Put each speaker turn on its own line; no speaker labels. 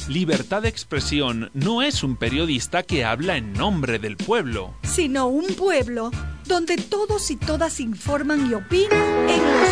Libertad de expresión no es un periodista que habla en nombre del pueblo,
sino un pueblo donde todos y todas informan y opinan en los